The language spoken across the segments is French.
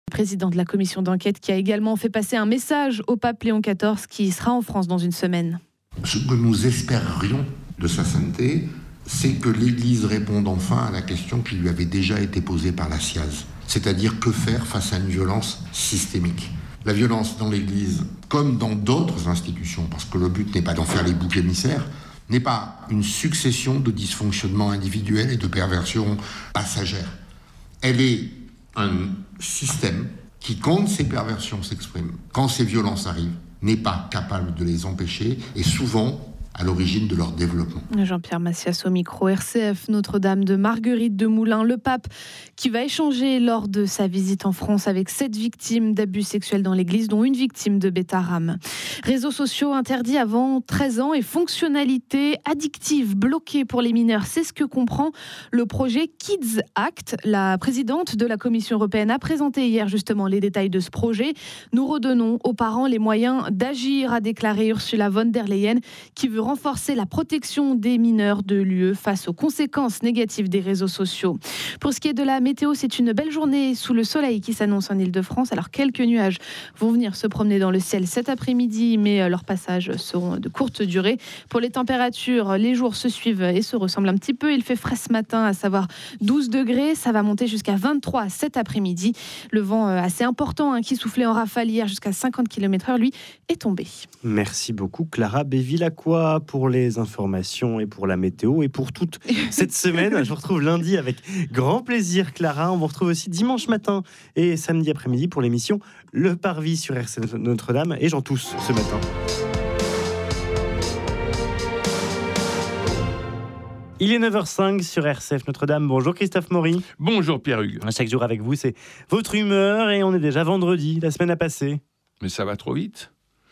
Président de la commission d'enquête qui a également fait passer un message au pape Léon XIV qui sera en France dans une semaine. Ce que nous espérions de sa sainteté, c'est que l'Église réponde enfin à la question qui lui avait déjà été posée par la SIAZ. C'est-à-dire que faire face à une violence systémique. La violence dans l'Église, comme dans d'autres institutions, parce que le but n'est pas d'en faire les boucs émissaires, n'est pas une succession de dysfonctionnements individuels et de perversions passagères. Elle est un système qui, quand ces perversions s'expriment, quand ces violences arrivent, n'est pas capable de les empêcher et souvent à l'origine de leur développement. Jean-Pierre Massias au micro. RCF Notre-Dame de Marguerite de Moulins, le pape qui va échanger lors de sa visite en France avec 7 victimes d'abus sexuels dans l'église, dont une victime de bêta-rame. Réseaux sociaux interdits avant 13 ans et fonctionnalités addictives bloquées pour les mineurs. C'est ce que comprend le projet Kids Act. La présidente de la Commission européenne a présenté hier justement les détails de ce projet. Nous redonnons aux parents les moyens d'agir, a déclaré Ursula von der Leyen, qui veut renforcer la protection des mineurs de l'UE face aux conséquences négatives des réseaux sociaux. Pour ce qui est de la météo, c'est une belle journée sous le soleil qui s'annonce en Île-de-France. Alors quelques nuages vont venir se promener dans le ciel cet après-midi, mais leurs passages seront de courte durée. Pour les températures, les jours se suivent et se ressemblent un petit peu. Il fait frais ce matin, à savoir 12 degrés. Ça va monter jusqu'à 23 cet après-midi. Le vent assez important qui soufflait en rafale hier jusqu'à 50 km/h, lui, est tombé. Merci beaucoup Clara Bévilacqua pour les informations et pour la météo et pour toute cette semaine. Je vous retrouve lundi avec grand plaisir Clara. On vous retrouve aussi dimanche matin et samedi après-midi pour l'émission Le Parvis sur RCF Notre-Dame et Jean Tous ce matin. Il est 9h05 sur RCF Notre-Dame. Bonjour Christophe Maury. Bonjour Pierre-Hugues. Chaque jour avec vous, c'est votre humeur et on est déjà vendredi, la semaine a passé. Mais ça va trop vite.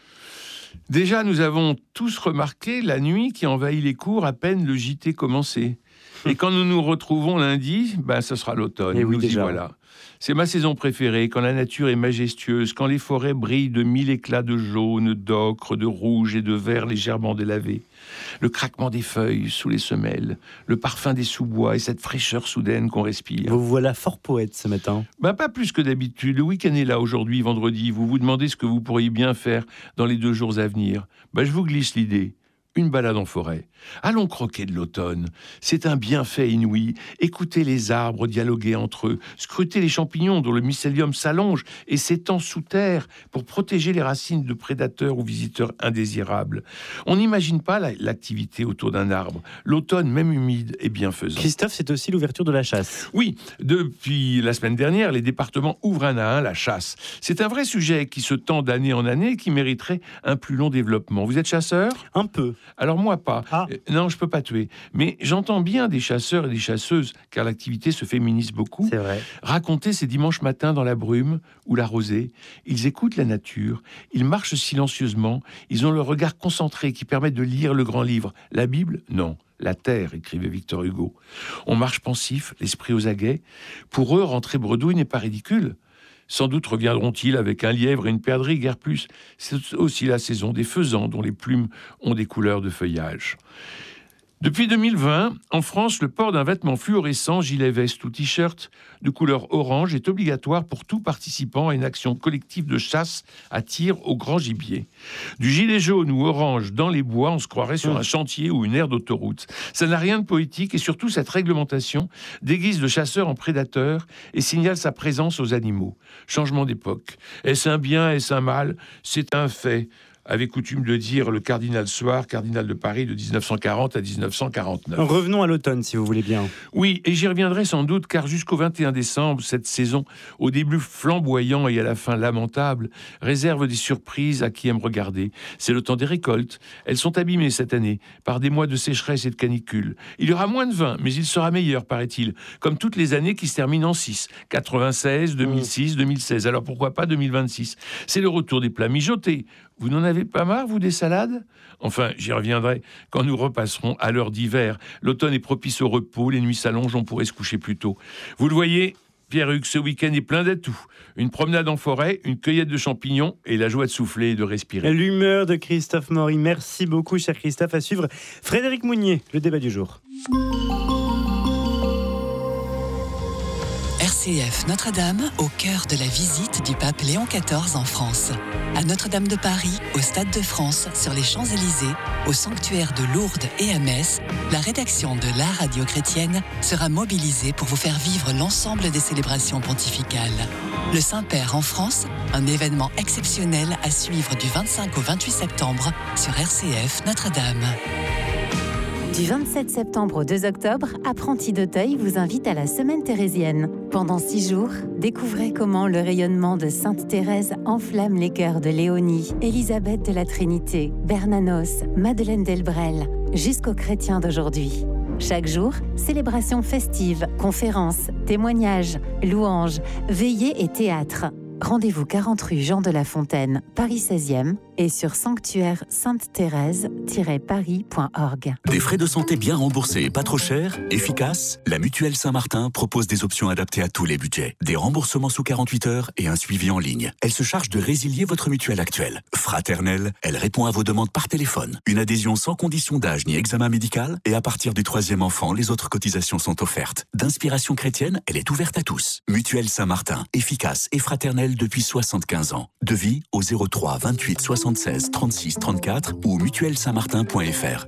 Déjà, nous avons tous remarqué la nuit qui envahit les cours à peine le JT commencé. Et quand nous nous retrouvons lundi, ce sera l'automne. Et oui, nous déjà. y voilà. C'est ma saison préférée, quand la nature est majestueuse, quand les forêts brillent de 1000 éclats de jaune, d'ocre, de rouge et de vert légèrement délavés. Le craquement des feuilles sous les semelles, le parfum des sous-bois et cette fraîcheur soudaine qu'on respire. Vous voilà fort poète ce matin. Pas plus que d'habitude. Le week-end est là aujourd'hui, vendredi. Vous vous demandez ce que vous pourriez bien faire dans les 2 jours à venir. Je vous glisse l'idée. Une balade en forêt. Allons croquer de l'automne. C'est un bienfait inouï. Écoutez les arbres dialoguer entre eux. Scrutez les champignons dont le mycélium s'allonge et s'étend sous terre pour protéger les racines de prédateurs ou visiteurs indésirables. On n'imagine pas l'activité autour d'un arbre. L'automne, même humide, est bienfaisant. Christophe, c'est aussi l'ouverture de la chasse. Oui, depuis la semaine dernière, les départements ouvrent un à un la chasse. C'est un vrai sujet qui se tend d'année en année et qui mériterait un plus long développement. Vous êtes chasseur ? Un peu. Alors moi pas. Ah. Non, je peux pas tuer. Mais j'entends bien des chasseurs et des chasseuses, car l'activité se féminise beaucoup, C'est vrai. raconter ces dimanches matins dans la brume ou la rosée. Ils écoutent la nature, ils marchent silencieusement, ils ont le regard concentré qui permet de lire le grand livre. La Bible, non. La terre, écrivait Victor Hugo. On marche pensif, l'esprit aux aguets. Pour eux, rentrer bredouille n'est pas ridicule. Sans doute reviendront-ils avec un lièvre et une perdrix, guère plus. C'est aussi la saison des faisans dont les plumes ont des couleurs de feuillage. Depuis 2020, en France, le port d'un vêtement fluorescent, gilet, veste ou t-shirt de couleur orange est obligatoire pour tout participant à une action collective de chasse à tir au grand gibier. Du gilet jaune ou orange dans les bois, on se croirait sur un chantier ou une aire d'autoroute. Ça n'a rien de poétique et surtout cette réglementation déguise le chasseur en prédateur et signale sa présence aux animaux. Changement d'époque. Est-ce un bien, est-ce un mal ? C'est un fait, avait coutume de dire le cardinal Soir, cardinal de Paris de 1940 à 1949. Revenons à l'automne, si vous voulez bien. Oui, et j'y reviendrai sans doute, car jusqu'au 21 décembre, cette saison, au début flamboyant et à la fin lamentable, réserve des surprises à qui aime regarder. C'est le temps des récoltes. Elles sont abîmées cette année par des mois de sécheresse et de canicule. Il y aura moins de vin, mais il sera meilleur, paraît-il, comme toutes les années qui se terminent en 6. 96, 2006, 2016. Alors pourquoi pas 2026 ? C'est le retour des plats mijotés. Vous n'en avez pas marre, vous, des salades ? Enfin, j'y reviendrai quand nous repasserons à l'heure d'hiver. L'automne est propice au repos, les nuits s'allongent, on pourrait se coucher plus tôt. Vous le voyez, Pierre-Hugues, ce week-end est plein d'atouts. Une promenade en forêt, une cueillette de champignons et la joie de souffler et de respirer. L'humeur de Christophe Maury. Merci beaucoup, cher Christophe. À suivre, Frédéric Mounier, le débat du jour. RCF Notre-Dame, au cœur de la visite du pape Léon XIV en France. À Notre-Dame de Paris, au Stade de France, sur les Champs-Élysées, au sanctuaire de Lourdes et à Metz, la rédaction de la radio chrétienne sera mobilisée pour vous faire vivre l'ensemble des célébrations pontificales. Le Saint-Père en France, un événement exceptionnel à suivre du 25 au 28 septembre sur RCF Notre-Dame. Du 27 septembre au 2 octobre, Apprentis d'Auteuil vous invite à la Semaine thérésienne. Pendant 6 jours, découvrez comment le rayonnement de Sainte Thérèse enflamme les cœurs de Léonie, Élisabeth de la Trinité, Bernanos, Madeleine Delbrel, jusqu'aux chrétiens d'aujourd'hui. Chaque jour, célébrations festives, conférences, témoignages, louanges, veillées et théâtre. Rendez-vous 40 rue Jean de La Fontaine, Paris 16e et sur sanctuaire-sainte-thérèse-paris.org. Des frais de santé bien remboursés et pas trop chers, efficaces, la Mutuelle Saint-Martin propose des options adaptées à tous les budgets. Des remboursements sous 48 heures et un suivi en ligne. Elle se charge de résilier votre mutuelle actuelle. Fraternelle, elle répond à vos demandes par téléphone. Une adhésion sans condition d'âge ni examen médical et à partir du 3e enfant, les autres cotisations sont offertes. D'inspiration chrétienne, elle est ouverte à tous. Mutuelle Saint-Martin, efficace et fraternelle depuis 75 ans. Devis au 03 28 76 36 34 ou mutuellesaintmartin.fr.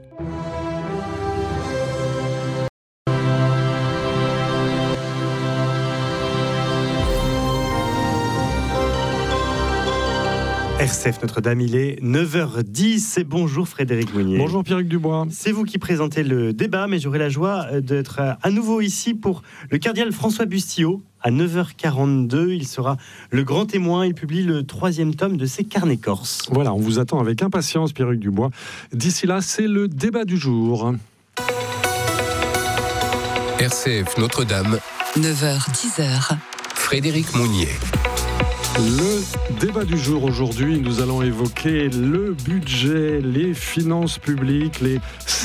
RCF Notre-Dame, il est 9h10 et bonjour Frédéric Mounier. Bonjour Pierrick Dubois. C'est vous qui présentez le débat, mais j'aurai la joie d'être à nouveau ici pour le cardinal François Bustillo. À 9h42, il sera le grand témoin. Il publie le 3e tome de ses carnets corses. Voilà, on vous attend avec impatience Pierrick Dubois. D'ici là, c'est le débat du jour. RCF Notre-Dame, 9h-10h. Frédéric Mounier. Le débat du jour aujourd'hui, nous allons évoquer le budget, les finances publiques, les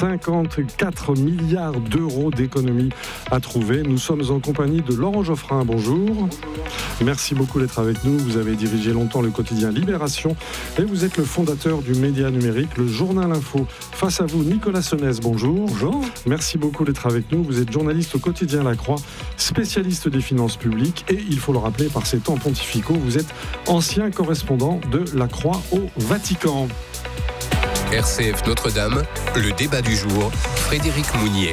54 milliards d'euros d'économies à trouver. Nous sommes en compagnie de Laurent Geoffrin. Bonjour. Merci beaucoup d'être avec nous. Vous avez dirigé longtemps le quotidien Libération et vous êtes le fondateur du média numérique, le Journal Info. Face à vous, Nicolas Senez. Bonjour. Bonjour. Merci beaucoup d'être avec nous. Vous êtes journaliste au quotidien La Croix, spécialiste des finances publiques et, il faut le rappeler, par ces temps pontificaux, vous êtes ancien correspondant de La Croix au Vatican. RCF Notre-Dame, le débat du jour, Frédéric Mounier.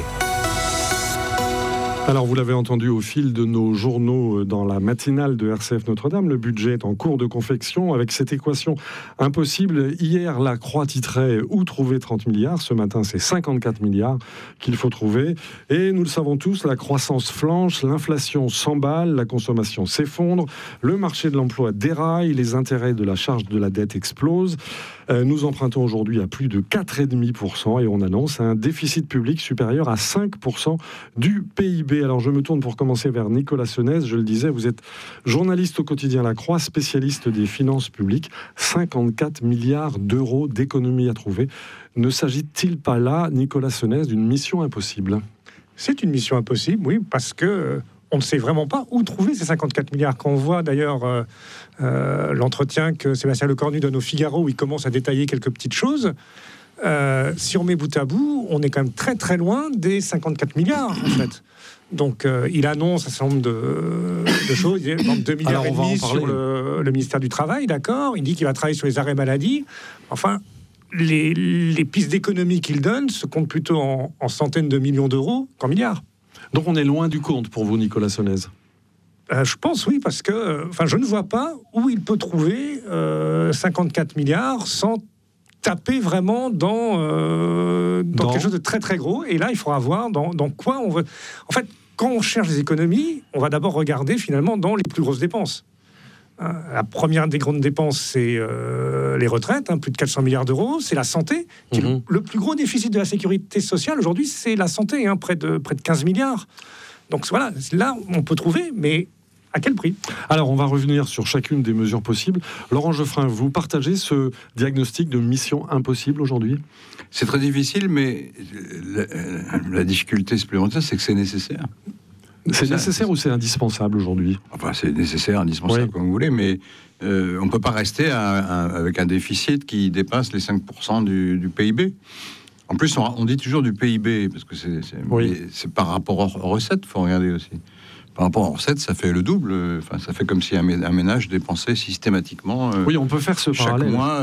Alors, vous l'avez entendu au fil de nos journaux dans la matinale de RCF Notre-Dame, le budget est en cours de confection avec cette équation impossible. Hier, La Croix titrait « Où trouver 30 milliards ?» Ce matin, c'est 54 milliards qu'il faut trouver. Et nous le savons tous, la croissance flanche, l'inflation s'emballe, la consommation s'effondre, le marché de l'emploi déraille, les intérêts de la charge de la dette explosent. Nous empruntons aujourd'hui à plus de 4,5% et on annonce un déficit public supérieur à 5% du PIB. Alors je me tourne pour commencer vers Nicolas Senez. Je le disais, vous êtes journaliste au quotidien La Croix, spécialiste des finances publiques. 54 milliards d'euros d'économies à trouver. Ne s'agit-il pas là, Nicolas Senez, d'une mission impossible ? C'est une mission impossible, oui, parce que on ne sait vraiment pas où trouver ces 54 milliards. Quand on voit d'ailleurs l'entretien que Sébastien Lecornu donne au Figaro, où il commence à détailler quelques petites choses, si on met bout à bout, on est quand même très très loin des 54 milliards, en fait. Donc il annonce un certain nombre de choses. Il y a 2 milliards et demi sur le ministère du Travail, d'accord. Il dit qu'il va travailler sur les arrêts maladie. Enfin, les pistes d'économie qu'il donne se comptent plutôt en centaines de millions d'euros qu'en milliards. Donc on est loin du compte pour vous, Nicolas Senez. Je pense oui, parce que je ne vois pas où il peut trouver 54 milliards sans taper vraiment dans quelque chose de très très gros. Et là, il faudra voir dans quoi on veut. En fait, quand on cherche des économies, on va d'abord regarder finalement dans les plus grosses dépenses. La première des grandes dépenses, c'est les retraites, plus de 400 milliards d'euros. C'est la santé. Qui est le plus gros déficit de la sécurité sociale aujourd'hui, c'est la santé, près de 15 milliards. Donc voilà, là, on peut trouver, mais à quel prix ? Alors, on va revenir sur chacune des mesures possibles. Laurent Geoffrin, vous partagez ce diagnostic de mission impossible aujourd'hui ? C'est très difficile, mais la difficulté supplémentaire, c'est que c'est nécessaire. C'est nécessaire ou c'est indispensable aujourd'hui ? Enfin, c'est nécessaire, indispensable, comme vous voulez, mais on ne peut pas rester avec un déficit qui dépasse les 5% du PIB. En plus, on dit toujours du PIB, parce que c'est par rapport aux recettes, il faut regarder aussi. Par rapport aux recettes, ça fait le double. Enfin, ça fait comme si un ménage dépensait systématiquement. Oui, on peut faire ce chaque parallèle. Mois,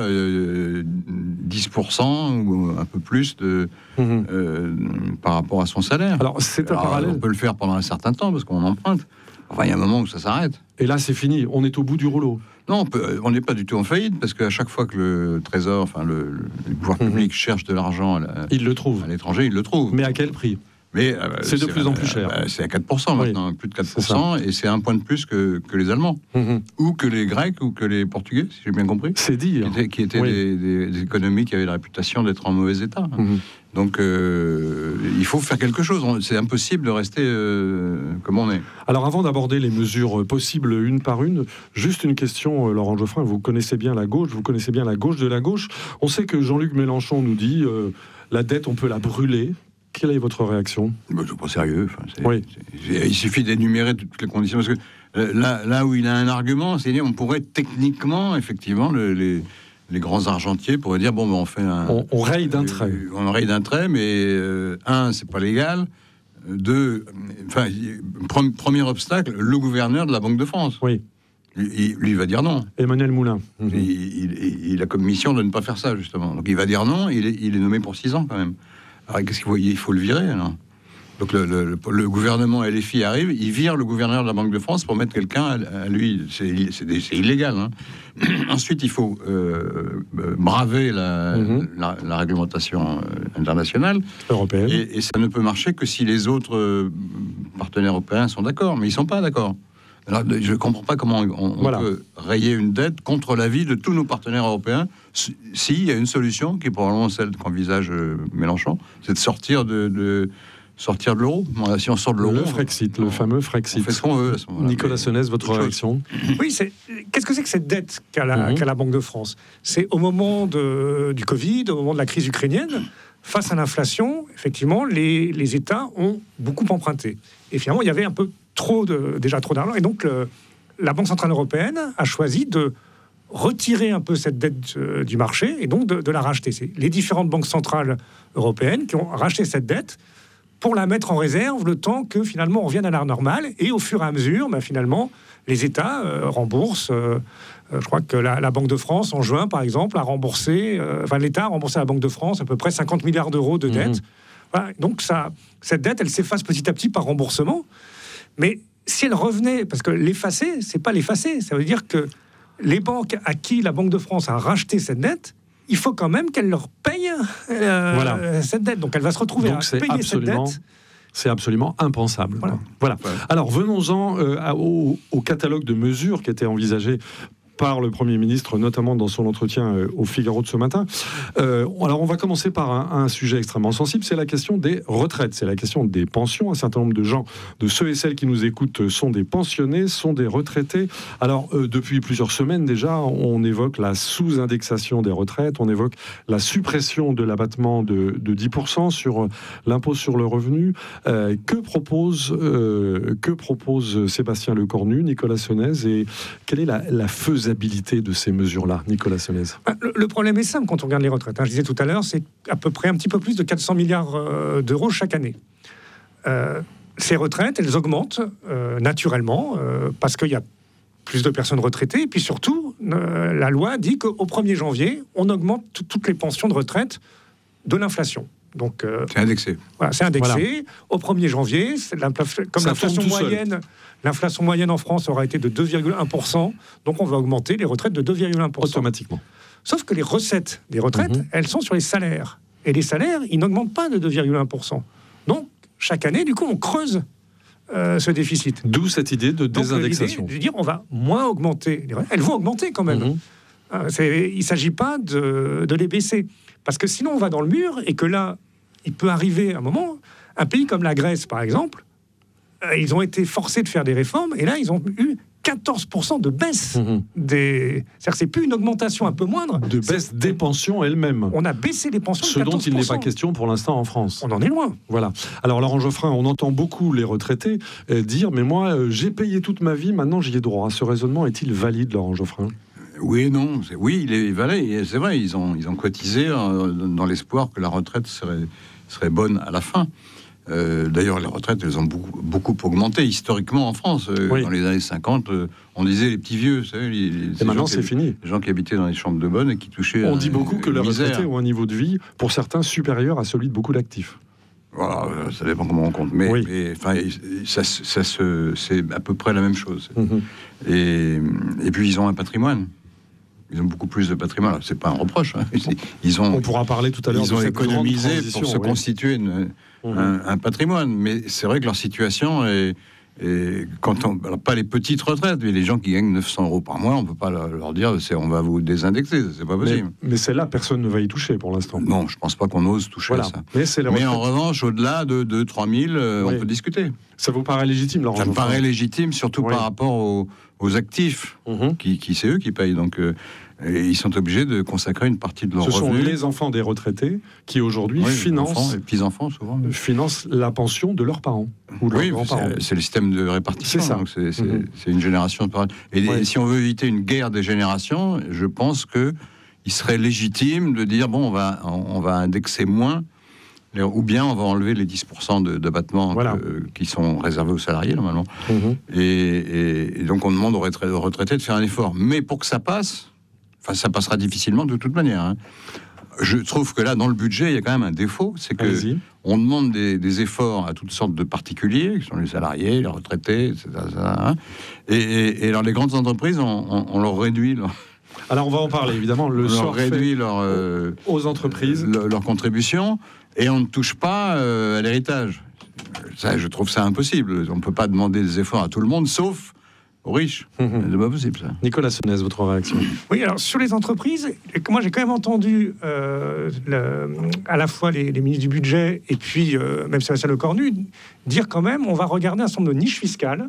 10% ou un peu plus par rapport à son salaire. Alors, c'est un parallèle. On peut le faire pendant un certain temps parce qu'on emprunte. Enfin, il y a un moment où ça s'arrête. Et là, c'est fini. On est au bout du rouleau. Non, on n'est pas du tout en faillite parce qu'à chaque fois que le Trésor, enfin le pouvoir public cherche de l'argent il le trouve. À l'étranger, il le trouve. Mais à quel prix ? Mais c'est de plus en plus cher. C'est à 4% maintenant, plus de 4%, et c'est un point de plus que les Allemands, ou que les Grecs, ou que les Portugais, si j'ai bien compris. C'est dire. Qui étaient des économies qui avaient la réputation d'être en mauvais état. Donc il faut faire quelque chose. C'est impossible de rester comme on est. Alors avant d'aborder les mesures possibles une par une, juste une question, Laurent Geoffrin. Vous connaissez bien la gauche, vous connaissez bien la gauche de la gauche. On sait que Jean-Luc Mélenchon nous dit la dette, on peut la brûler. Quelle est votre réaction ? C'est pas sérieux. Il suffit d'énumérer toutes les conditions. Parce que là où il a un argument, c'est on pourrait techniquement, effectivement, les grands argentiers pourraient dire bon, ben, on fait on raye d'un trait. On raye d'un trait, mais c'est pas légal. Premier obstacle, le gouverneur de la Banque de France. Oui. Lui va dire non. Emmanuel Moulin. Il a comme mission de ne pas faire ça, justement. Donc il va dire non, il est nommé pour 6 ans, quand même. Alors, qu'est-ce qu'il faut ? Il faut le virer, alors. Donc le gouvernement LFI arrive, il vire le gouverneur de la Banque de France pour mettre quelqu'un à lui. C'est illégal. Hein. Ensuite, il faut braver la réglementation internationale. Européenne. Et ça ne peut marcher que si les autres partenaires européens sont d'accord. Mais ils ne sont pas d'accord. Alors, je ne comprends pas comment on peut rayer une dette contre l'avis de tous nos partenaires européens. S'il y a une solution, qui est probablement celle qu'envisage Mélenchon, c'est de sortir de l'euro. Si on sort de l'euro... Le Frexit, le fameux Frexit. On fait ce qu'on veut à ce moment-là. Nicolas Senez, votre réaction ? Oui, qu'est-ce que c'est que cette dette qu'a la Banque de France ? C'est au moment du Covid, au moment de la crise ukrainienne, face à l'inflation, effectivement, les États ont beaucoup emprunté. Et finalement, il y avait un peu déjà trop d'argent. Et donc, la Banque Centrale Européenne a choisi de retirer un peu cette dette du marché et donc de la racheter. C'est les différentes banques centrales européennes qui ont racheté cette dette pour la mettre en réserve le temps que finalement on revienne à l'art normal. Et au fur et à mesure, finalement, les États remboursent. Je crois que la Banque de France, en juin, par exemple, l'État a remboursé à la Banque de France à peu près 50 milliards d'euros de dette. Voilà. Donc cette dette, elle s'efface petit à petit par remboursement. Mais si elle revenait, parce que l'effacer, c'est pas l'effacer, ça veut dire que les banques à qui la Banque de France a racheté cette dette, il faut quand même qu'elle leur paye cette dette. Donc elle va se retrouver à payer cette dette. C'est absolument impensable. Voilà. Alors venons-en au catalogue de mesures qui étaient envisagées par le Premier ministre, notamment dans son entretien au Figaro de ce matin. Alors, on va commencer par un sujet extrêmement sensible, c'est la question des retraites, c'est la question des pensions. Un certain nombre de gens, de ceux et celles qui nous écoutent, sont des pensionnés, sont des retraités. Alors, depuis plusieurs semaines déjà, on évoque la sous-indexation des retraites, on évoque la suppression de l'abattement de 10% sur l'impôt sur le revenu. Que propose Sébastien Lecornu, Nicolas Senez, et quelle est la faisabilité de ces mesures-là, Nicolas Senez? Le problème est simple quand on regarde les retraites. Je disais tout à l'heure, c'est à peu près un petit peu plus de 400 milliards d'euros chaque année. Ces retraites, elles augmentent naturellement parce qu'il y a plus de personnes retraitées. Et puis surtout, la loi dit qu'au 1er janvier, on augmente toutes les pensions de retraite de l'inflation. Donc, c'est indexé. Voilà, c'est indexé. Voilà. Au 1er janvier, comme l'inflation moyenne en France aura été de 2,1%, donc on va augmenter les retraites de 2,1%. Automatiquement. Sauf que les recettes des retraites, elles sont sur les salaires. Et les salaires, ils n'augmentent pas de 2,1%. Donc, chaque année, du coup, on creuse ce déficit. D'où cette idée de désindexation. Donc, l'idée de dire, on va moins augmenter les retraites. Elles vont augmenter quand même. Il ne s'agit pas de les baisser. Parce que sinon, on va dans le mur et que là, il peut arriver un moment, un pays comme la Grèce, par exemple, ils ont été forcés de faire des réformes et là, ils ont eu 14% de baisse C'est-à-dire que c'est plus une augmentation un peu moindre. De baisse des pensions elles-mêmes. On a baissé les pensions de 14%. Ce dont il n'est pas question pour l'instant en France. On en est loin. Voilà. Alors, Laurent Geoffrin, on entend beaucoup les retraités dire « Mais moi, j'ai payé toute ma vie, maintenant j'y ai droit ». Ce raisonnement est-il valide, Laurent Geoffrin ? Oui et non. Oui, il est valide. C'est vrai, ils ont cotisé dans l'espoir que la retraite serait bonne à la fin. D'ailleurs, les retraites, elles ont beaucoup augmenté historiquement en France. Dans les années 50, on disait les petits vieux. Vous savez, et maintenant, c'est fini. Les gens qui habitaient dans les chambres de bonne et qui touchaient. On dit beaucoup que les retraités ont un niveau de vie, pour certains, supérieur à celui de beaucoup d'actifs. Voilà, ça dépend comment on compte. Mais c'est à peu près la même chose. Et puis, ils ont un patrimoine. Ils ont beaucoup plus de patrimoine. C'est pas un reproche. Hein. On pourra parler tout à l'heure. Ils ont économisé pour se constituer un patrimoine. Mais c'est vrai que leur situation est alors pas les petites retraites, mais les gens qui gagnent 900 € par mois, on peut pas leur dire on va vous désindexer. C'est pas possible. Mais celle-là, personne ne va y toucher pour l'instant. Non, je pense pas qu'on ose toucher à ça. Mais en revanche, au-delà de 2-3 000, on peut discuter. Ça vous paraît légitime, Laurent? Ça me paraît légitime, surtout par rapport aux actifs, qui c'est eux qui payent. Donc, et ils sont obligés de consacrer une partie de leurs revenus. Ce sont les enfants des retraités qui aujourd'hui financent, les petits-enfants souvent, financent la pension de leurs parents ou de leurs grands-parents. C'est le système de répartition. C'est ça. Donc c'est une génération. Et si on veut éviter une guerre des générations, je pense que il serait légitime de dire on va indexer moins. Ou bien on va enlever les 10% d'abattement qui sont réservés aux salariés, normalement. Et donc on demande aux retraités de faire un effort. Mais pour que ça passe, ça passera difficilement de toute manière. Hein. Je trouve que là, dans le budget, il y a quand même un défaut, c'est que on demande des efforts à toutes sortes de particuliers, qui sont les salariés, les retraités, etc. Et alors les grandes entreprises, on leur réduit Alors on va en parler, évidemment. On leur réduit aux entreprises leur contribution. Et on ne touche pas à l'héritage. Ça, je trouve ça impossible. On ne peut pas demander des efforts à tout le monde, sauf aux riches. C'est pas possible, ça. Nicolas Sonnez, votre réaction? Oui, alors sur les entreprises, moi j'ai quand même entendu à la fois les ministres du budget et puis même Sébastien Lecornu dire quand même on va regarder un certain nombre de niches fiscales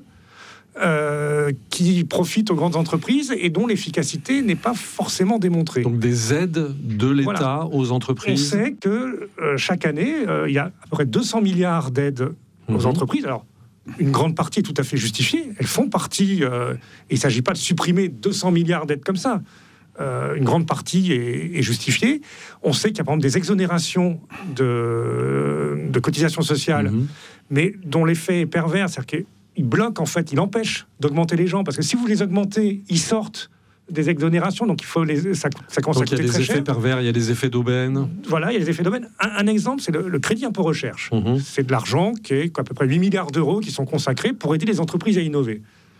qui profitent aux grandes entreprises et dont l'efficacité n'est pas forcément démontrée. Donc des aides de l'État aux entreprises. On sait que chaque année, il y a à peu près 200 milliards d'aides aux entreprises. Alors, une grande partie est tout à fait justifiée. Elles font partie... il ne s'agit pas de supprimer 200 milliards d'aides comme ça. Une grande partie est justifiée. On sait qu'il y a par exemple des exonérations de cotisations sociales, mais dont l'effet est pervers, c'est-à-dire qu'il bloque, en fait, il empêche d'augmenter les gens, parce que si vous les augmentez, ils sortent des exonérations, donc il faut ça commence à coûter très cher. Il y a des effets pervers, il y a des effets d'aubaine. Voilà, il y a des effets d'aubaine. Un exemple, c'est le crédit impôt recherche. C'est de l'argent qui est à peu près 8 milliards d'euros qui sont consacrés pour aider les entreprises à innover.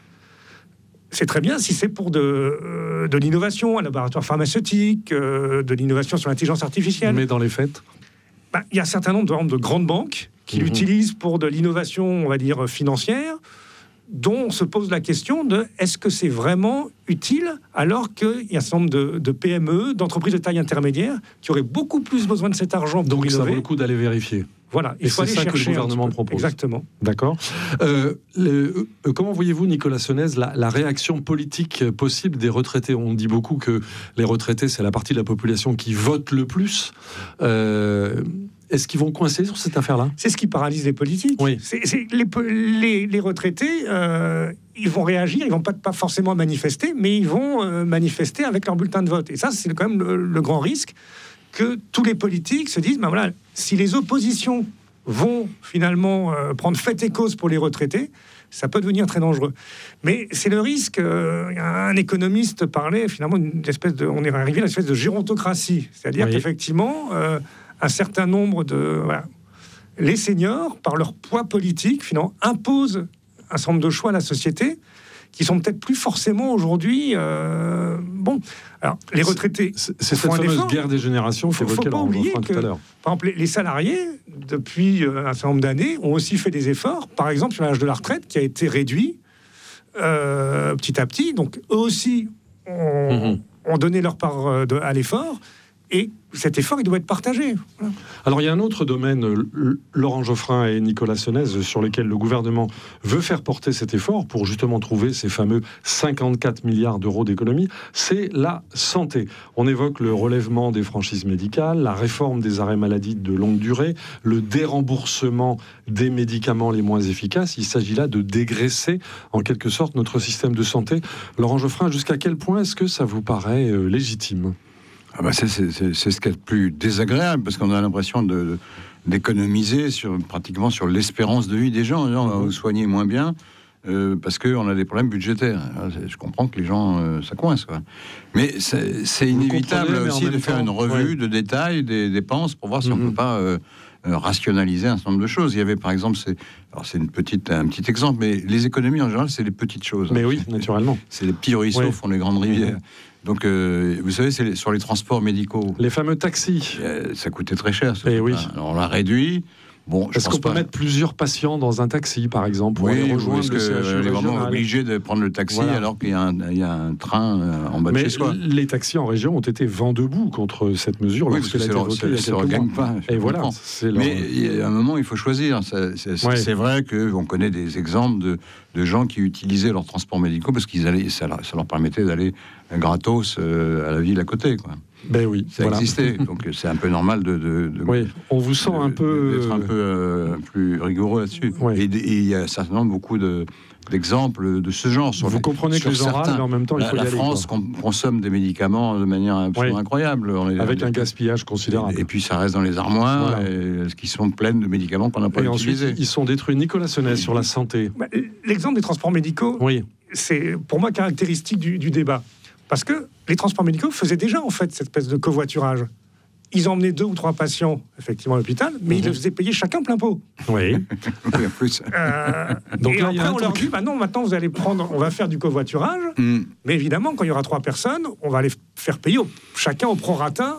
C'est très bien si c'est pour de l'innovation, un laboratoire pharmaceutique, de l'innovation sur l'intelligence artificielle. Mais dans les faits, il y a un certain nombre de grandes banques qui l'utilisent pour de l'innovation, on va dire, financière, dont on se pose la question de est-ce que c'est vraiment utile alors qu'il y a un certain nombre de PME, d'entreprises de taille intermédiaire qui auraient beaucoup plus besoin de cet argent pour innover. Donc ça vaut le coup d'aller vérifier. Voilà, et c'est ça que le gouvernement propose. Exactement. D'accord. Comment voyez-vous, Nicolas Sonnez, la réaction politique possible des retraités? On dit beaucoup que les retraités, c'est la partie de la population qui vote le plus. Est-ce qu'ils vont coincer sur cette affaire-là? C'est ce qui paralyse les politiques. Oui. Les retraités, ils vont réagir, ils vont pas forcément manifester, mais ils vont manifester avec leur bulletin de vote. Et ça, c'est quand même le grand risque, que tous les politiques se disent, voilà, si les oppositions vont finalement prendre fait et cause pour les retraités, ça peut devenir très dangereux. Mais c'est le risque. Un économiste parlait finalement on est arrivé à une espèce de gérontocratie, c'est-à-dire qu'effectivement, un certain nombre les seniors, par leur poids politique, finalement, imposent un certain nombre de choix à la société qui sont peut-être plus forcément aujourd'hui... Alors, les retraités... C'est cette fameuse guerre des générations qu'évoquait Laurent Geoffrin tout à l'heure. Par exemple, les salariés, depuis un certain nombre d'années, ont aussi fait des efforts, par exemple sur l'âge de la retraite, qui a été réduit petit à petit. Donc, eux aussi ont donné leur part à l'effort. Et cet effort, il doit être partagé. Voilà. Alors, il y a un autre domaine, Laurent Geoffrin et Nicolas Sonnez, sur lesquels le gouvernement veut faire porter cet effort pour justement trouver ces fameux 54 milliards d'euros d'économie, c'est la santé. On évoque le relèvement des franchises médicales, la réforme des arrêts maladie de longue durée, le déremboursement des médicaments les moins efficaces. Il s'agit là de dégraisser, en quelque sorte, notre système de santé. Laurent Geoffrin, jusqu'à quel point est-ce que ça vous paraît légitime ? C'est ce qui est le plus désagréable, parce qu'on a l'impression d'économiser pratiquement sur l'espérance de vie des gens. On va vous soigner moins bien parce qu'on a des problèmes budgétaires. Je comprends que les gens, ça coince, quoi. Mais c'est inévitable aussi de faire une revue de détail des dépenses pour voir si on ne peut pas rationaliser un certain nombre de choses. Il y avait par exemple, c'est un petit exemple, mais les économies en général, c'est les petites choses. Mais oui, naturellement. C'est les petits ruisseaux font les grandes rivières. Donc, vous savez, c'est sur les transports médicaux. Les fameux taxis. Ça coûtait très cher. Oui. Alors, on l'a réduit. Bon, est-ce qu'on peut mettre plusieurs patients dans un taxi, par exemple, pour aller rejoindre le CHU on est vraiment obligé de prendre le taxi alors qu'il y a un train en bas de chez soi. Les taxis en région ont été vent debout contre cette mesure. Oui, parce que ça ne regagne pas. Et voilà. Mais à un moment, il faut choisir. C'est vrai qu'on connaît des exemples de gens qui utilisaient leurs transports médicaux parce que ça leur permettait d'aller gratos à la ville à côté, quoi. Ben oui, ça existait, donc c'est un peu normal oui, on vous sent un peu d'être un peu plus rigoureux là-dessus. Et il y a certainement beaucoup d'exemples de ce genre. Vous comprenez que les gens râlent, mais en même temps, il faut y aller. La France consomme des médicaments de manière absolument incroyable. Avec un gaspillage considérable. Et puis ça reste dans les armoires, qui sont pleines de médicaments qu'on n'a pas utilisés. Ensuite, ils sont détruits. Nicolas Senez, sur la santé. L'exemple des transports médicaux, c'est pour moi caractéristique du débat. Parce que les transports médicaux faisaient déjà, en fait, cette espèce de covoiturage. Ils emmenaient 2 ou 3 patients, effectivement, à l'hôpital, mais ils les faisaient payer chacun plein pot. Oui. plus. Donc et là, après, on leur dit, non, maintenant, vous allez on va faire du covoiturage, mais évidemment, quand il y aura 3 personnes, on va les faire payer chacun au prorata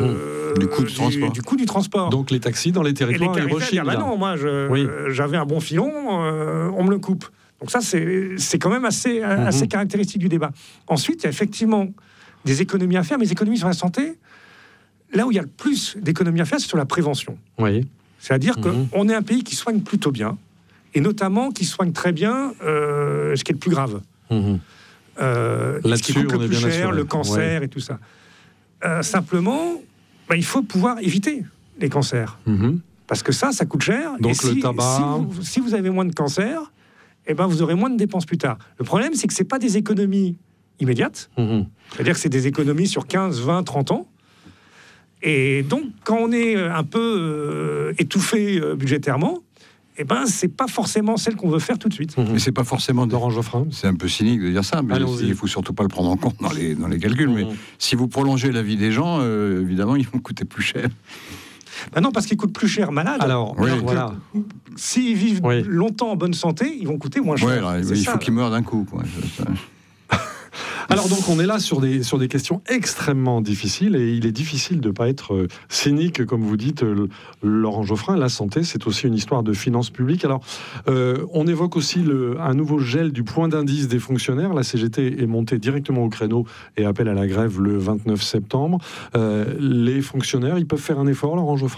du coût du transport. Donc les taxis dans les territoires, ils rechignent. Non, moi, j'avais un bon filon, on me le coupe. Donc ça, c'est quand même assez caractéristique du débat. Ensuite, il y a effectivement des économies à faire, mais les économies sur la santé, là où il y a le plus d'économies à faire, c'est sur la prévention. Oui. C'est-à-dire qu'on est un pays qui soigne plutôt bien, et notamment qui soigne très bien ce qui est le plus grave. Ce qui coûte le plus cher, le cancer et tout ça. Simplement, il faut pouvoir éviter les cancers. Parce que ça coûte cher. Donc le tabac... Si vous avez moins de cancers, vous aurez moins de dépenses plus tard. Le problème, c'est que ce n'est pas des économies immédiates. C'est-à-dire que c'est des économies sur 15, 20, 30 ans. Et donc, quand on est un peu étouffé budgétairement, c'est pas forcément celle qu'on veut faire tout de suite. Mais c'est pas forcément Laurent Geoffrin. C'est un peu cynique de dire ça, mais il faut surtout pas le prendre en compte dans les calculs. Mais si vous prolongez la vie des gens, évidemment, ils vont coûter plus cher. Non, parce qu'ils coûtent plus cher malades. Alors voilà. S'ils vivent longtemps en bonne santé, ils vont coûter moins cher. Il faut qu'ils meurent d'un coup, quoi. Alors donc on est là sur des questions extrêmement difficiles et il est difficile de ne pas être cynique, comme vous dites, Laurent Geoffrin. La santé, c'est aussi une histoire de finances publiques. Alors on évoque aussi un nouveau gel du point d'indice des fonctionnaires. La CGT est montée directement au créneau et appelle à la grève le 29 septembre. Les fonctionnaires, ils peuvent faire un effort, Laurent Geoffrin ?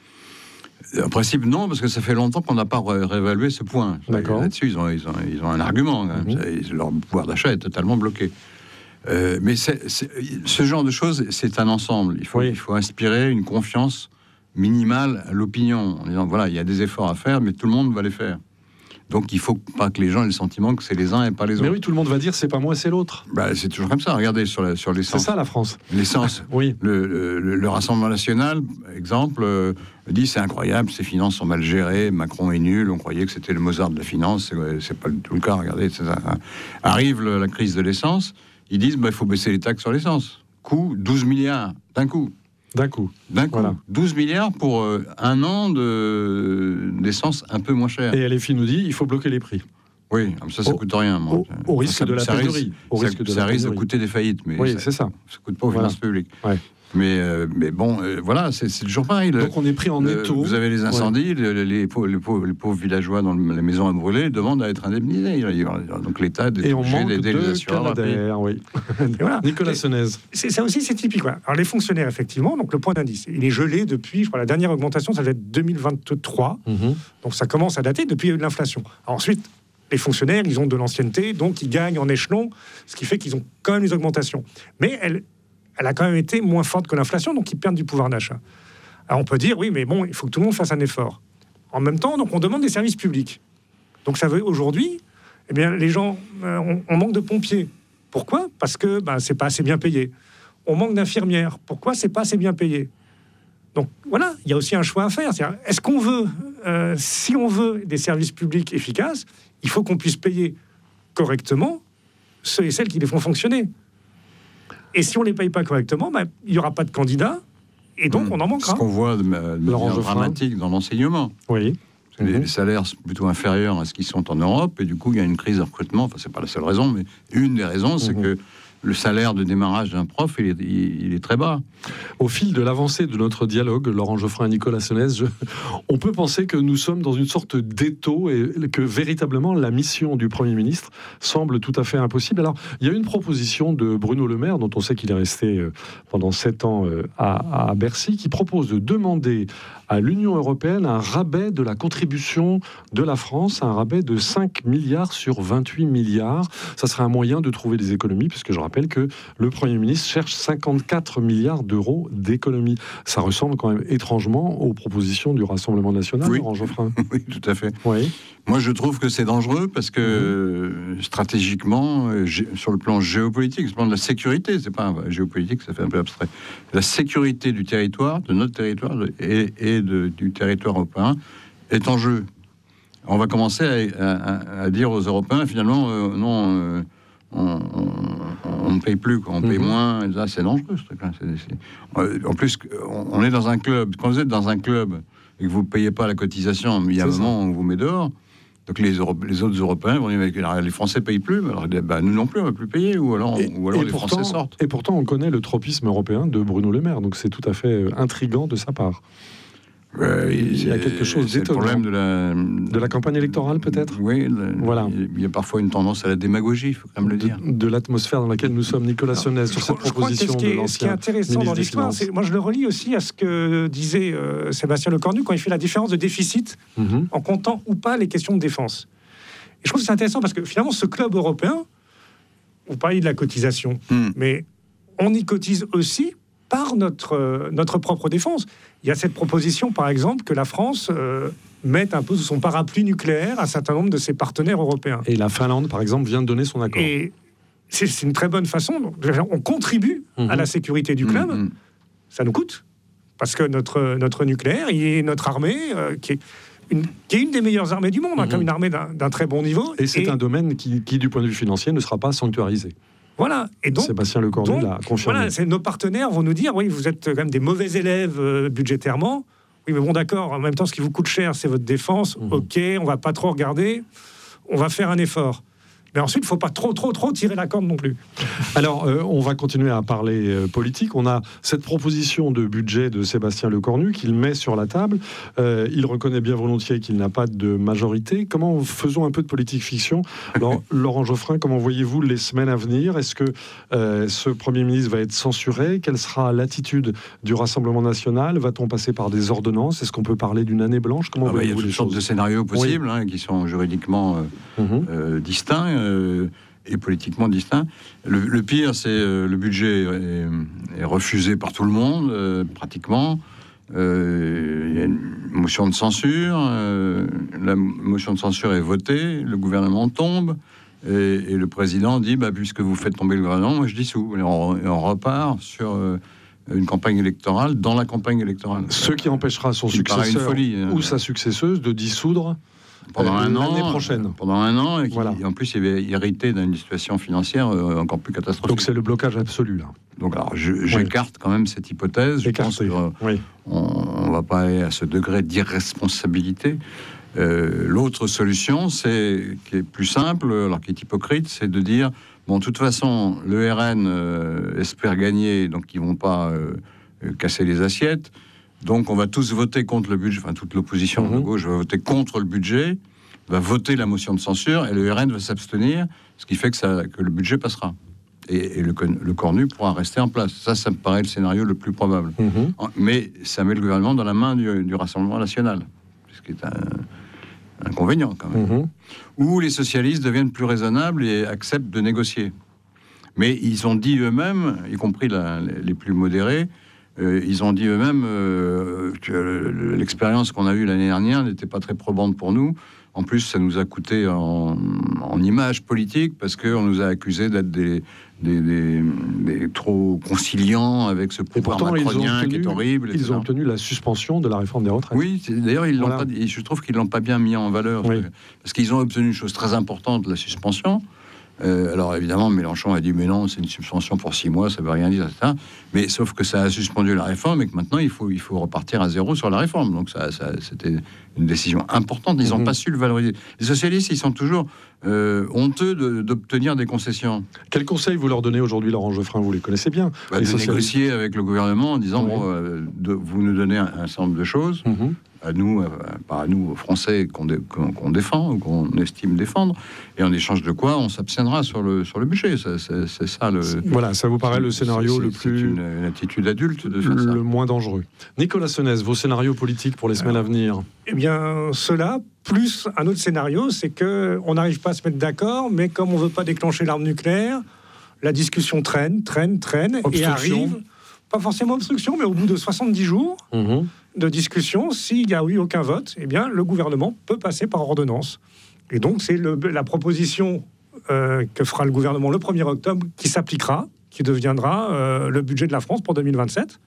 En principe, non, parce que ça fait longtemps qu'on n'a pas réévalué ce point. D'accord. Là-dessus, ils ont un argument. Leur pouvoir d'achat est totalement bloqué. Mais ce genre de choses, c'est un ensemble. Il faut inspirer une confiance minimale à l'opinion, en disant, voilà, il y a des efforts à faire, mais tout le monde va les faire. Donc il ne faut pas que les gens aient le sentiment que c'est les uns et pas les autres. Mais oui, tout le monde va dire c'est pas moi, c'est l'autre. C'est toujours comme ça. Regardez sur l'essence. C'est ça la France. L'essence. Oui. Le Rassemblement national, exemple, dit c'est incroyable, ces finances sont mal gérées, Macron est nul, on croyait que c'était le Mozart de la finance, c'est pas du tout le cas. Regardez, arrive la crise de l'essence, ils disent il faut baisser les taxes sur l'essence. Coût 12 milliards d'un coup. D'un coup. Voilà. 12 milliards pour un an d'essence un peu moins cher. Et LFI nous dit il faut bloquer les prix. Oui, ça coûte rien. Au risque de la pénurie. Ça risque de coûter des faillites. Mais c'est ça. Ça ne coûte pas aux finances publiques. Ouais. Mais bon, voilà, c'est toujours pareil. Donc on est pris en étau. Vous avez les incendies, les pauvres villageois dont les maisons à brûler demandent à être indemnisés. Donc l'État est obligé d'aider les assureurs. Oui. Voilà. Nicolas Senez. Ça aussi, c'est typique. Alors les fonctionnaires, effectivement, donc le point d'indice, il est gelé depuis, je crois, la dernière augmentation, ça va être 2023. Donc ça commence à dater depuis l'inflation. Ensuite, les fonctionnaires, ils ont de l'ancienneté, donc ils gagnent en échelon, ce qui fait qu'ils ont quand même des augmentations. Mais elle a quand même été moins forte que l'inflation, donc ils perdent du pouvoir d'achat. Alors on peut dire, oui, mais bon, il faut que tout le monde fasse un effort. En même temps, donc on demande des services publics. Donc ça veut aujourd'hui, les gens, on manque de pompiers. Pourquoi ? Parce que c'est pas assez bien payé. On manque d'infirmières. Pourquoi c'est pas assez bien payé ? Donc voilà, il y a aussi un choix à faire. C'est-à-dire, est-ce qu'on veut, si on veut des services publics efficaces, il faut qu'on puisse payer correctement ceux et celles qui les font fonctionner. Et si on ne les paye pas correctement, il n'y aura pas de candidats, et donc on en manquera. Ce qu'on voit de manière dramatique dans l'enseignement. Oui. Les salaires sont plutôt inférieurs à ce qu'ils sont en Europe, et du coup, il y a une crise de recrutement. Enfin, c'est pas la seule raison, mais une des raisons, c'est que le salaire de démarrage d'un prof, il est très bas. Au fil de l'avancée de notre dialogue, Laurent Geoffrin et Nicolas Senez, on peut penser que nous sommes dans une sorte d'étau et que véritablement la mission du Premier ministre semble tout à fait impossible. Alors, il y a une proposition de Bruno Le Maire, dont on sait qu'il est resté pendant 7 ans à Bercy, qui propose de demander à l'Union européenne un rabais de la contribution de la France, un rabais de 5 milliards sur 28 milliards. Ça serait un moyen de trouver des économies, puisque je rappelle que le Premier ministre cherche 54 milliards d'euros d'économies. Ça ressemble quand même étrangement aux propositions du Rassemblement national, Laurent Geoffrin. Oui, tout à fait. Oui. Moi, je trouve que c'est dangereux parce que stratégiquement, sur le plan géopolitique, sur le plan de la sécurité, c'est pas géopolitique, ça fait un peu abstrait. La sécurité du territoire, de notre territoire et du territoire européen est en jeu. On va commencer à dire aux Européens, finalement, non, on ne paye plus, quoi. On paye moins. Là, c'est dangereux, ce truc-là. En plus, on est dans un club. Quand vous êtes dans un club et que vous ne payez pas la cotisation, il y a un moment où on vous met dehors. Donc les autres Européens vont dire, les Français ne payent plus, alors nous non plus, on ne va plus payer, ou alors les Français sortent. Et pourtant, on connaît le tropisme européen de Bruno Le Maire, donc c'est tout à fait intriguant de sa part. Il y a quelque chose d'étonnant. C'est le problème de la campagne électorale, peut-être. Oui, voilà. Il y a parfois une tendance à la démagogie, il faut quand même le dire. De l'atmosphère dans laquelle nous sommes, Nicolas Senez, sur cette proposition de l'ancien. Ce qui est intéressant dans l'histoire, c'est, moi je le relie aussi à ce que disait Sébastien Lecornu quand il fait la différence de déficit en comptant ou pas les questions de défense. Et je trouve que c'est intéressant parce que finalement, ce club européen, vous parlez de la cotisation, mais on y cotise aussi par notre propre défense. Il y a cette proposition, par exemple, que la France mette un peu sous son parapluie nucléaire un certain nombre de ses partenaires européens. Et la Finlande, par exemple, vient de donner son accord. Et c'est une très bonne façune. On contribue à la sécurité du club. Ça nous coûte. Parce que notre nucléaire, il est notre armée, qui est une des meilleures armées du monde, comme une armée d'un très bon niveau. Et c'est un domaine qui, du point de vue financier, ne sera pas sanctuarisé. Voilà. Et donc, Sébastien Lecornu l'a confirmé. Voilà, nos partenaires vont nous dire, oui, vous êtes quand même des mauvais élèves budgétairement. Oui, mais bon, d'accord, en même temps, ce qui vous coûte cher, c'est votre défense. Ok, on va pas trop regarder. On va faire un effort. Mais ensuite, il ne faut pas trop tirer la corde non plus. Alors, on va continuer à parler politique. On a cette proposition de budget de Sébastien Lecornu qu'il met sur la table. Il reconnaît bien volontiers qu'il n'a pas de majorité. Faisons un peu de politique fiction. Alors, Laurent Geoffrin, comment voyez-vous les semaines à venir? Est-ce que ce Premier ministre va être censuré? Quelle sera l'attitude du Rassemblement national? Va-t-on passer par des ordonnances? Est-ce qu'on peut parler d'une année blanche? Comment voyez-vous les choses? Il y a toutes sortes de scénarios possibles qui sont juridiquement distincts. Et politiquement distinct. Le pire, c'est le budget est refusé par tout le monde, pratiquement. Il y a une motion de censure. La motion de censure est votée, le gouvernement tombe, et le président dit, puisque vous faites tomber le gouvernement, moi je dissous. Et on repart sur une campagne électorale dans la campagne électorale. Ce qui empêchera son successeur ou sa successeuse de dissoudre pendant un an, l'année prochaine. Pendant un an, et en plus, il avait hérité d'une situation financière encore plus catastrophique. Donc c'est le blocage absolu, là. Donc alors, j'écarte quand même cette hypothèse. Je pense qu'on ne va pas aller à ce degré d'irresponsabilité. L'autre solution, qui est plus simple, alors qui est hypocrite, c'est de dire, de toute façon, le RN espère gagner, donc ils ne vont pas casser les assiettes. Donc on va tous voter contre le budget, enfin toute l'opposition de gauche va voter contre le budget, va voter la motion de censure, et le RN va s'abstenir, ce qui fait que le budget passera. Et le Cornu pourra rester en place. Ça me paraît le scénario le plus probable. Mais ça met le gouvernement dans la main du Rassemblement national, ce qui est un inconvénient quand même. Où les socialistes deviennent plus raisonnables et acceptent de négocier. Mais ils ont dit eux-mêmes, y compris les plus modérés, ils ont dit eux-mêmes que l'expérience qu'on a eue l'année dernière n'était pas très probante pour nous. En plus, ça nous a coûté en image politique parce qu'on nous a accusés d'être des trop conciliants avec ce pouvoir macronien qui est horrible. Ils ont obtenu la suspension de la réforme des retraites. Oui, d'ailleurs, je trouve qu'ils ne l'ont pas bien mis en valeur. Oui. Parce qu'ils ont obtenu une chose très importante, la suspension. Alors évidemment, Mélenchon a dit mais non, c'est une suspension pour 6 mois, ça ne veut rien dire, etc. Mais sauf que ça a suspendu la réforme et que maintenant il faut repartir à zéro sur la réforme. Donc c'était une décision importante. Ils n'ont pas su le valoriser. Les socialistes, ils sont toujours honteux d'obtenir des concessions. Quel conseil vous leur donnez aujourd'hui, Laurent Geoffrin? Vous les connaissez bien. De négocier avec le gouvernement en disant vous nous donnez un certain nombre de choses. À nous, pas à nous, aux Français qu'on défend, ou qu'on estime défendre, et en échange de quoi on s'abstiendra sur le budget. C'est ça le. Voilà, ça vous paraît le scénario le plus. Une attitude adulte de faire ça. Le moins dangereux. Nicolas Senez, vos scénarios politiques pour les semaines à venir? Eh bien, cela, plus un autre scénario, c'est qu'on n'arrive pas à se mettre d'accord, mais comme on ne veut pas déclencher l'arme nucléaire, la discussion traîne, et arrive. Pas forcément obstruction, mais au bout de 70 jours de discussion, s'il n'y a eu aucun vote, eh bien, le gouvernement peut passer par ordonnance. Et donc, c'est la proposition que fera le gouvernement le 1er octobre qui s'appliquera, qui deviendra le budget de la France pour 2027,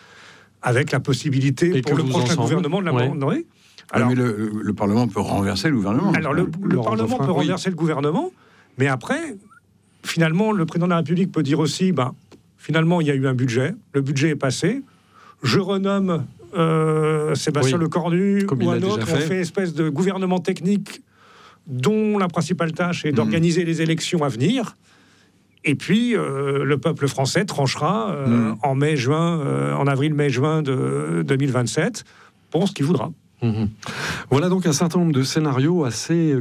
avec la possibilité pour le prochain gouvernement de l'amender. Alors, mais le Parlement peut renverser le gouvernement. Alors, le Parlement peut renverser le gouvernement, mais après, finalement, le président de la République peut dire aussi... finalement, il y a eu un budget, le budget est passé, je renomme Sébastien Lecornu ou un autre, on fait une espèce de gouvernement technique dont la principale tâche est d'organiser les élections à venir, et puis le peuple français tranchera en avril-mai-juin de 2027 pour ce qu'il voudra. Voilà donc un certain nombre de scénarios assez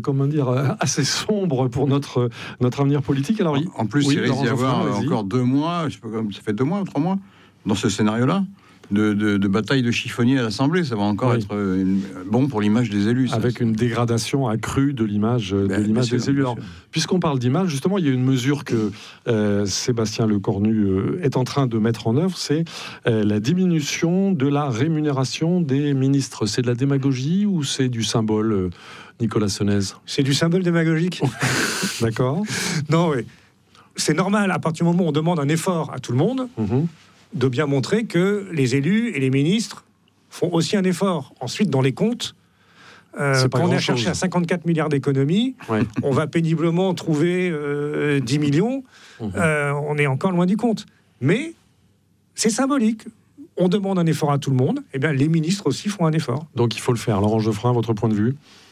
sombres pour notre avenir politique. Alors, en plus, il risque d'y avoir encore 2 mois, je sais pas, ça fait 2 mois ou 3 mois, dans ce scénario-là, de bataille de chiffonnier à l'Assemblée. Ça va encore être bon pour l'image des élus. Avec une dégradation accrue de l'image des élus. Alors, puisqu'on parle d'image, justement, il y a une mesure que Sébastien Lecornu est en train de mettre en œuvre, c'est la diminution de la rémunération des ministres. C'est de la démagogie ou c'est du symbole, Nicolas Senez? C'est du symbole démagogique. D'accord. Non, oui. C'est normal, à partir du moment où on demande un effort à tout le monde, de bien montrer que les élus et les ministres font aussi un effort. Ensuite, dans les comptes, quand on a cherché à 54 milliards d'économies, on va péniblement trouver 10 millions. On est encore loin du compte. Mais c'est symbolique. On demande un effort à tout le monde. Eh bien, les ministres aussi font un effort. Donc il faut le faire. Laurent Geoffrin, votre point de vue?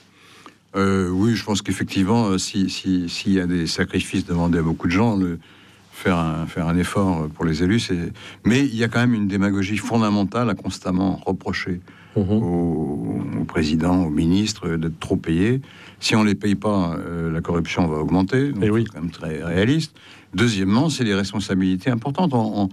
Oui, je pense qu'effectivement, s'il y a des sacrifices demandés à beaucoup de gens, faire un effort pour les élus, mais il y a quand même une démagogie fondamentale à constamment reprocher au président, aux ministres d'être trop payés. Si on ne les paye pas, la corruption va augmenter. Donc c'est quand même très réaliste. Deuxièmement, c'est des responsabilités importantes.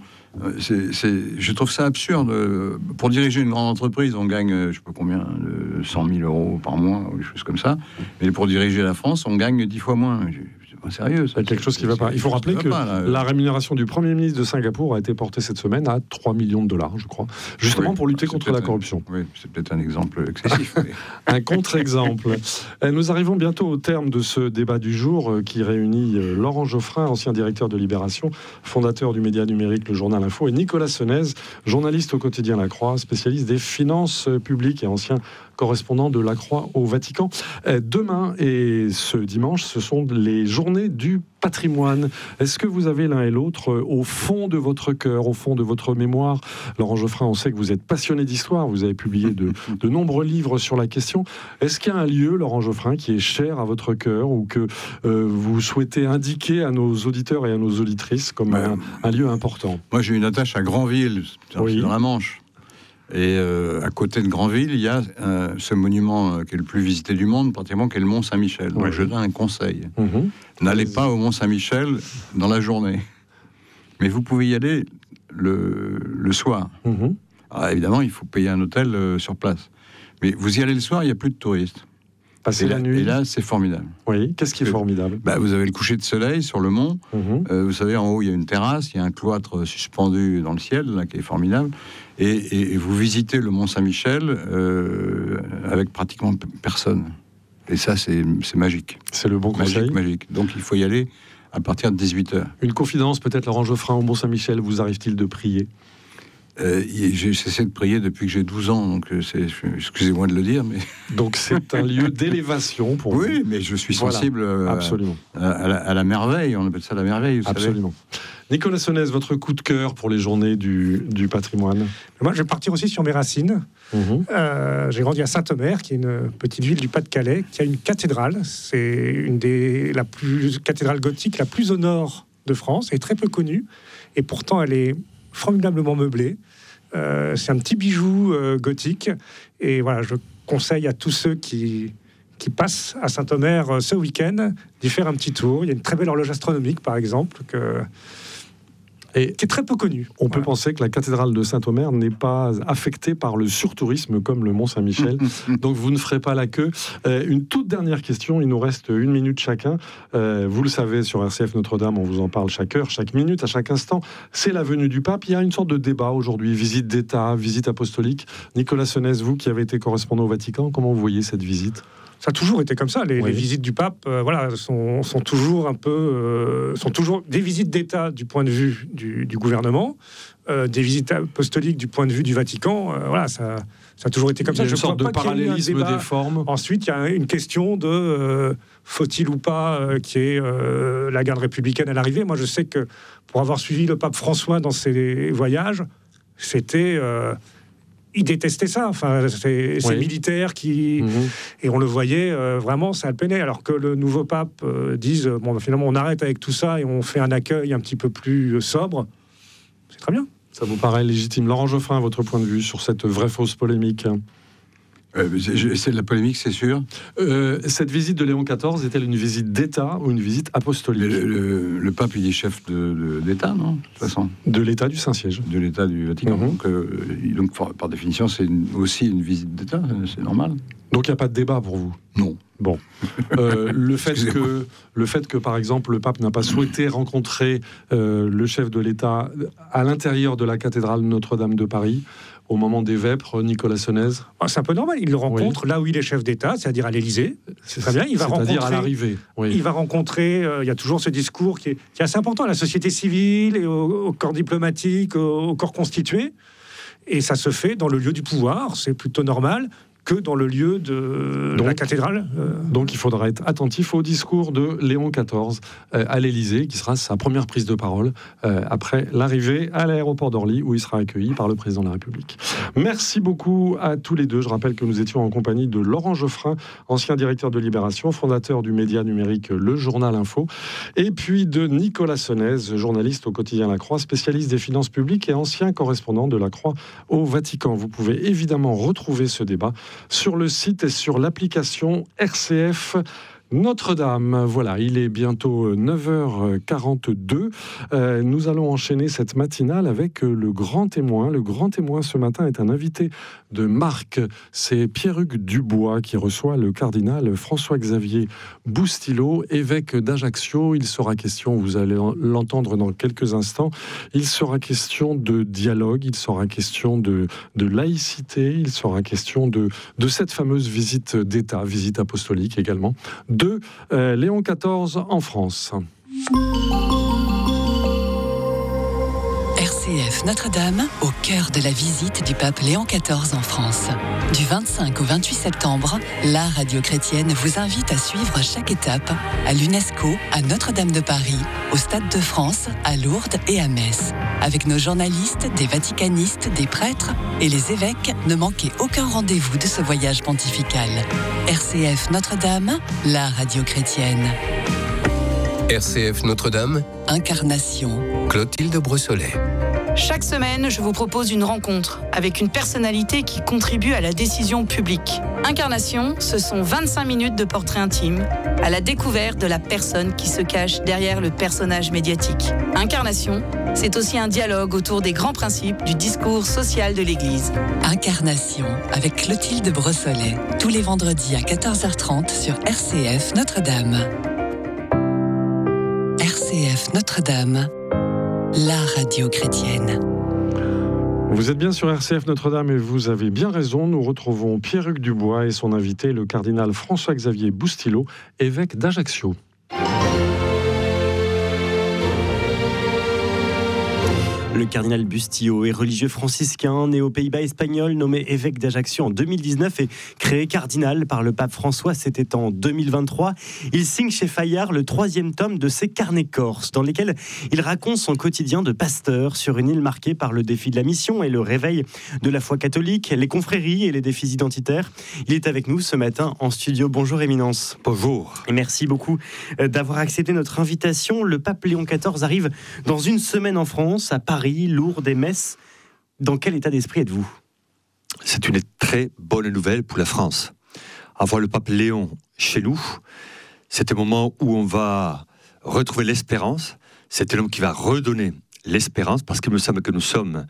Je trouve ça absurde. Pour diriger une grande entreprise, on gagne, je ne sais pas combien, 100 000 euros par mois, ou des choses comme ça. Mais pour diriger la France, on gagne 10 fois moins. Sérieux, il y a quelque chose qui ne va pas. Il faut rappeler que la rémunération du Premier ministre de Singapour a été portée cette semaine à 3 millions de dollars, je crois, justement pour lutter contre la corruption. Oui, c'est peut-être un exemple excessif. Un contre-exemple. Nous arrivons bientôt au terme de ce débat du jour qui réunit Laurent Geoffrin, ancien directeur de Libération, fondateur du média numérique Le Journal Info, et Nicolas Senez, journaliste au quotidien La Croix, spécialiste des finances publiques et ancien correspondant de La Croix au Vatican. Demain et ce dimanche, ce sont les journées du patrimoine. Est-ce que vous avez l'un et l'autre au fond de votre cœur, au fond de votre mémoire? Laurent Geoffrin, on sait que vous êtes passionné d'histoire, vous avez publié de nombreux livres sur la question. Est-ce qu'il y a un lieu, Laurent Geoffrin, qui est cher à votre cœur ou que vous souhaitez indiquer à nos auditeurs et à nos auditrices comme un lieu important? Moi, j'ai une attache à Granville, dans la Manche. Et à côté de Granville, il y a ce monument qui est le plus visité du monde, pratiquement, qui est le Mont Saint-Michel. Donc je donne un conseil. N'allez pas au Mont Saint-Michel dans la journée. Mais vous pouvez y aller le soir. Alors évidemment, il faut payer un hôtel sur place. Mais vous y allez le soir, il n'y a plus de touristes. Passer la nuit. Et là, c'est formidable. Oui, qu'est-ce qui est formidable? Vous avez le coucher de soleil sur le mont. Vous savez, en haut, il y a une terrasse, il y a un cloître suspendu dans le ciel, là, qui est formidable. Et vous visitez le Mont Saint-Michel avec pratiquement personne. Et ça, c'est magique. C'est le bon conseil. Magique. Donc il faut y aller à partir de 18h. Une confidence, peut-être, Laurent Geoffrin, au Mont-Saint-Michel, vous arrive-t-il de prier ? J'ai cessé de prier depuis que j'ai 12 ans, donc excusez-moi de le dire, mais... Donc c'est un lieu d'élévation pour vous. Oui, mais je suis sensible absolument. À la merveille, on appelle ça la merveille, vous absolument. Savez. Nicolas Sonnez, votre coup de cœur pour les journées du patrimoine ? Moi, je vais partir aussi sur mes racines. J'ai grandi à Saint-Omer, qui est une petite ville du Pas-de-Calais, qui a une cathédrale. C'est une des cathédrales gothiques la plus au nord de France, elle est très peu connue, et pourtant elle est formidablement meublée. C'est un petit bijou gothique, et voilà, je conseille à tous ceux qui passent à Saint-Omer ce week-end d'y faire un petit tour. Il y a une très belle horloge astronomique, par exemple, qui est très peu connue. On peut penser que la cathédrale de Saint-Omer n'est pas affectée par le surtourisme comme le Mont-Saint-Michel. Donc vous ne ferez pas la queue. Une toute dernière question, il nous reste 1 minute chacun. Vous le savez, sur RCF Notre-Dame, on vous en parle chaque heure, chaque minute, à chaque instant. C'est la venue du pape. Il y a une sorte de débat aujourd'hui, visite d'État, visite apostolique. Nicolas Sonnez, vous qui avez été correspondant au Vatican, comment vous voyez cette visite ? Ça a toujours été comme ça. Les visites du pape, sont toujours sont toujours des visites d'État du point de vue du gouvernement, des visites apostoliques du point de vue du Vatican. Ça a toujours été comme ça. Il y a une sorte de parallélisme des formes. Ensuite, il y a une question de faut-il ou pas qu'il y ait la garde républicaine à l'arrivée. Moi, je sais que pour avoir suivi le pape François dans ses voyages, c'était... il détestait ça, ces militaires qui... Et on le voyait, vraiment, ça le peinait. Alors que le nouveau pape dise, finalement, on arrête avec tout ça et on fait un accueil un petit peu plus sobre. C'est très bien. Ça vous paraît légitime. Laurent Geoffrin, votre point de vue sur cette vraie-fausse polémique ? C'est de la polémique, c'est sûr. Cette visite de Léon XIV est-elle une visite d'État ou une visite apostolique ? Le pape, il est chef d'État, non ? De toute façon. De l'État du Saint-Siège. De l'État du Vatican. Donc, par définition, c'est aussi une visite d'État, c'est normal. Donc il n'y a pas de débat pour vous ? Non. Bon. Le fait que, par exemple, le pape n'a pas souhaité rencontrer le chef de l'État à l'intérieur de la cathédrale Notre-Dame de Paris, au moment des vêpres, Nicolas Sonnez. C'est un peu normal. Il le rencontre là où il est chef d'État, c'est-à-dire à l'Élysée. C'est très bien. C'est-à-dire à l'arrivée. Il va rencontrer. Il y a toujours ce discours qui est assez important à la société civile et au corps diplomatique, au corps constitué. Et ça se fait dans le lieu du pouvoir. C'est plutôt normal que dans le lieu de la cathédrale. Donc il faudra être attentif au discours de Léon XIV à l'Élysée, qui sera sa première prise de parole après l'arrivée à l'aéroport d'Orly, où il sera accueilli par le président de la République. Merci beaucoup à tous les deux. Je rappelle que nous étions en compagnie de Laurent Geoffrin, ancien directeur de Libération, fondateur du média numérique Le Journal Info, et puis de Nicolas Sonnez, journaliste au quotidien La Croix, spécialiste des finances publiques et ancien correspondant de La Croix au Vatican. Vous pouvez évidemment retrouver ce débat sur le site et sur l'application RCF Notre-Dame. Voilà, il est bientôt 9h42. Nous allons enchaîner cette matinale avec le grand témoin. Le grand témoin ce matin est un invité de marque. C'est Pierre-Hugues Dubois qui reçoit le cardinal François-Xavier Boustilo, évêque d'Ajaccio. Il sera question, vous allez l'entendre dans quelques instants, il sera question de dialogue, il sera question de laïcité, il sera question de cette fameuse visite d'État, visite apostolique également, de Léon XIV en France. RCF Notre-Dame, au cœur de la visite du pape Léon XIV en France. Du 25 au 28 septembre, la radio chrétienne vous invite à suivre chaque étape à l'UNESCO, à Notre-Dame de Paris, au Stade de France, à Lourdes et à Metz. Avec nos journalistes, des vaticanistes, des prêtres et les évêques, ne manquez aucun rendez-vous de ce voyage pontifical. RCF Notre-Dame, la radio chrétienne. RCF Notre-Dame, Incarnation. Clotilde Brossolet. Chaque semaine, je vous propose une rencontre avec une personnalité qui contribue à la décision publique. Incarnation, ce sont 25 minutes de portrait intime à la découverte de la personne qui se cache derrière le personnage médiatique. Incarnation, c'est aussi un dialogue autour des grands principes du discours social de l'Église. Incarnation, avec Clotilde Brossolet, tous les vendredis à 14h30 sur RCF Notre-Dame. RCF Notre-Dame, la radio chrétienne. Vous êtes bien sur RCF Notre-Dame et vous avez bien raison. Nous retrouvons Pierre-Hugues Dubois et son invité, le cardinal François-Xavier Boustilot, évêque d'Ajaccio. Le cardinal Bustillo est religieux franciscain, né aux Pays-Bas espagnols, nommé évêque d'Ajaccio en 2019 et créé cardinal par le pape François, c'était en 2023. Il signe chez Fayard le 3e tome de ses carnets corses, dans lesquels il raconte son quotidien de pasteur sur une île marquée par le défi de la mission et le réveil de la foi catholique, les confréries et les défis identitaires. Il est avec nous ce matin en studio. Bonjour Éminence. Bonjour. Et merci beaucoup d'avoir accepté notre invitation. Le pape Léon XIV arrive dans une semaine en France, à Paris, Lourdes et Metz. Dans quel état d'esprit êtes-vous ? C'est une très bonne nouvelle pour la France. Avoir le pape Léon chez nous, c'est un moment où on va retrouver l'espérance. C'est un homme qui va redonner l'espérance, parce qu'il me semble que nous sommes